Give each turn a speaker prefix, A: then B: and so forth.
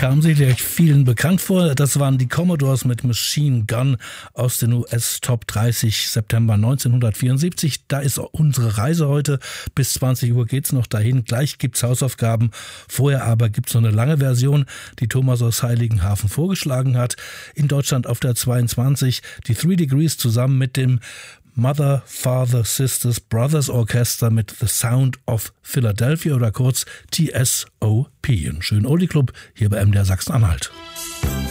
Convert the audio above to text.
A: Kam sicherlich vielen bekannt vor. Das waren die Commodores mit Machine Gun aus den US Top 30 September 1974. Da ist unsere Reise heute. Bis 20 Uhr geht's noch dahin. Gleich gibt's Hausaufgaben. Vorher aber gibt's noch eine lange Version, die Thomas aus Heiligenhafen vorgeschlagen hat. In Deutschland auf der 22 die Three Degrees zusammen mit dem Mother, Father, Sisters, Brothers Orchester mit The Sound of Philadelphia oder kurz TSOP. Einen schönen Oldie Club hier bei MDR Sachsen-Anhalt.